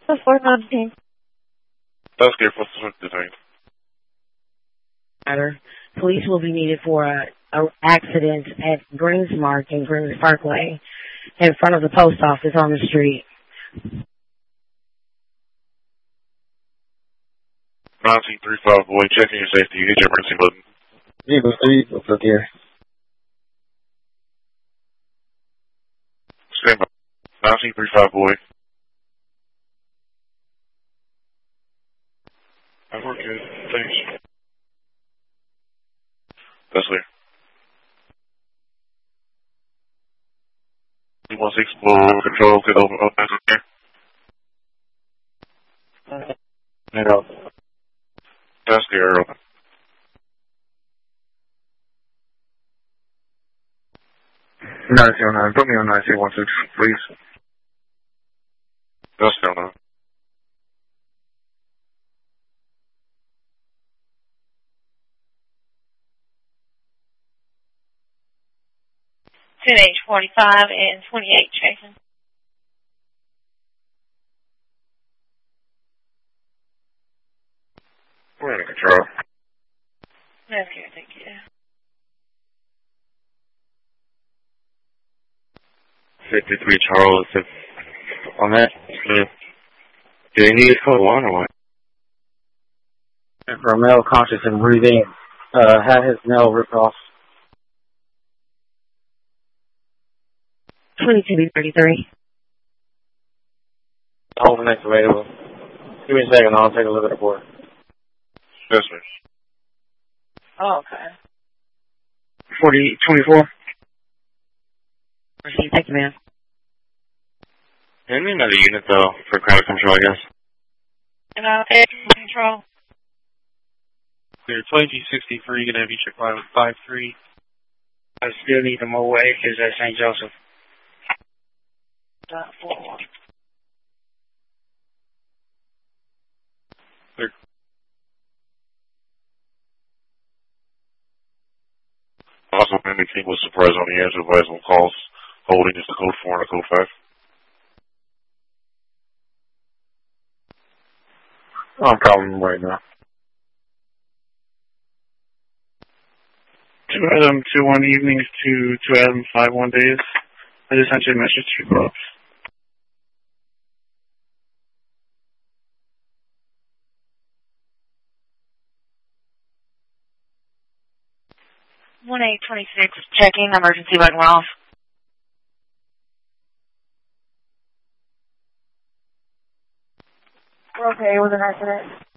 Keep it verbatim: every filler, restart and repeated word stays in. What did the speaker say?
four nineteen. That's good for detained. Matter. Police will be needed for a, a accident at Greensmark and Greens Parkway in front of the post office on the street. nineteen three five, boy, checking your safety. You hit your emergency button. Vehicle three, what's up here? Stand by. nineteen three five, boy. I work good. Thanks. That's clear. two one six, control, get over, up, that's okay. No. That's clear, Earl. nine zero nine, put me on nine zero one six, please. That's clear, no. ten H forty-five and twenty-eight chasing. We're in control. That's good, thank you. fifty-three Charles, if on that. Yeah. Do they need code one or what? For a male conscious and breathing, uh, had his nail ripped off. twenty-two B thirty-three. Hold the next available. Give me a second, I'll take a look at the board. Yes, sir. Oh, okay. forty twenty-four. Proceed, thank you, ma'am. Give me another unit, though, for crowd control, I guess. And I'll take control. Clear twenty sixty-three, gonna have you check line with five three. I still need them away, because that's Saint Joseph. Dot four one. Clear. Also, anything was surprised on the answer advice on calls. Holding is the code four and the code five. I'm calling them right now. Two Adam, two one evenings to two Adam, five one days. I just sent you a message to Brooks. one eight twenty-six, checking, emergency button went off. We're okay with an accident.